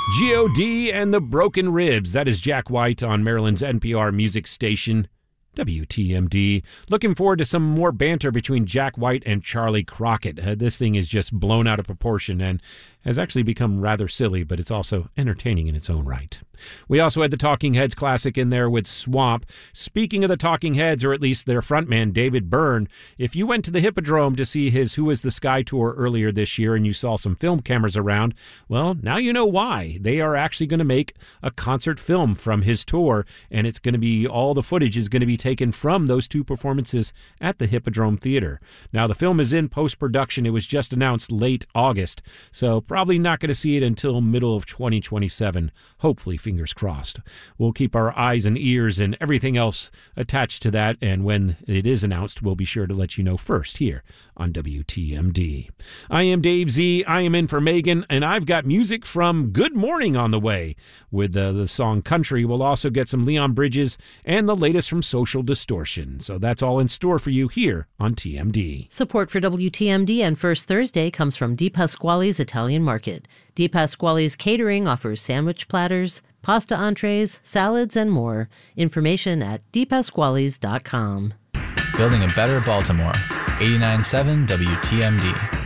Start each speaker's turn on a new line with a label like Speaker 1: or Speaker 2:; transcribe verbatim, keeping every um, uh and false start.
Speaker 1: G O D and the Broken Ribs. That is Jack White on Maryland's N P R music station, W T M D. Looking forward to some more banter between Jack White and Charlie Crockett. Uh, this thing is just blown out of proportion and has actually become rather silly, but it's also entertaining in its own right. We also had the Talking Heads classic in there with Swamp. Speaking of the Talking Heads, or at least their frontman, David Byrne, if you went to the Hippodrome to see his Who is the Sky tour earlier this year and you saw some film cameras around, well, now you know why. They are actually going to make a concert film from his tour, and it's going to be, all the footage is going to be taken from those two performances at the Hippodrome Theater. Now, the film is in post-production. It was just announced late August, so probably not going to see it until middle of twenty twenty-seven. Hopefully, fingers crossed. We'll keep our eyes and ears and everything else attached to that, and when it is announced, we'll be sure to let you know first here on W T M D. I am Dave Z. I am in for Megan, and I've got music from Good Morning on the way. With uh, the song Country, we'll also get some Leon Bridges and the latest from Social Distortion. So that's all in store for you here on T M D.
Speaker 2: Support for W T M D and First Thursday comes from Di Pasquale's Italian Market. Di Pasquale's Catering offers sandwich platters, pasta entrees, salads, and more. Information at di pasquales dot com.
Speaker 3: Building a better Baltimore. eighty-nine point seven W T M D.